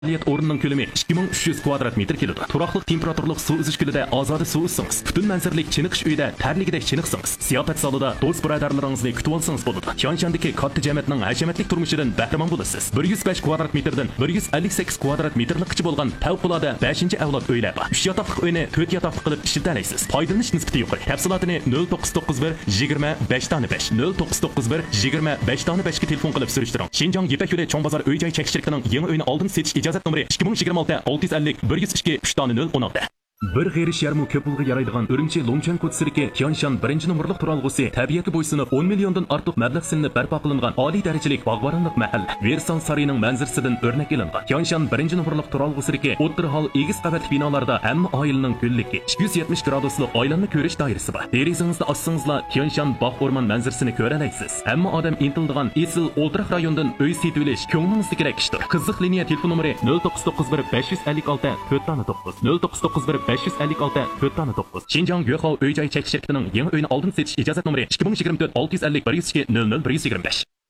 Faaliyet o'rnining ko'lami 2300 kvadrat metr keladi. Turaqliq temperaturlik suv uzish gulida ozoda suv uzsangiz, butun manzaralik chiniqish uyida tarligidek chiniqsangiz, ziyofat zalida do'st birodarlaringizni kutib olsangiz bo'ladi. Tianshandagi katta jamiyatning hashamatli turmushidan bahramand bo'lasiz. 105 kvadrat metrdan 158 kvadrat metrlikcha bo'lgan favqulodda 5-avlod uylar bor. 3 yotoqli uyni 4 yotoqli qilib ishlatanaysiz. Foydalanish nisbati yuqori. Tafsilotini 0991 25 dona 5 0991 25 dona 5 ga telefon qilib surishtiring. Shinjong Yepak yo'li Cho'ng bozor uy-joy chekishchiligining yangi uyni oldin setish ijozat nomeri 2026 650 102 3.016. Bir g'erish yarmu ko'p pulga yaraydigan Urumchi Longchan ko'tsiriki Tianshan 1-nomerlik turalg'usi tabiatga bo'ysunib 10 milliondan ortiq mablag' silinib barpo qilingan oliy darajalik bog'boronlik mahalla Versan sariyining manzarasidan o'rnak ilingan. Tianshan 1-nomerlik turalg'usiriki o'ttir hol egiz qavatli binolarda hamma oilaning ko'lligi 270 graduslik oilanni ko'rish doirasi bor. Derizangizni ochsangizlar Tianshan bog' o'rmon manzarasini ko'ra olasiz. Hamma odam intildigan esil o'ltiraq rayondan uy setib olish ko'nglingizdagi kerak ishdir. Qiziq liniya telefon nomeri 0991 556 4.9 0991 556 4.9. Shinjong Yo'qov uy-joy chekish shirkatining yangi uyni oldin setish ijozat nomeri 2024 650 102 00 125.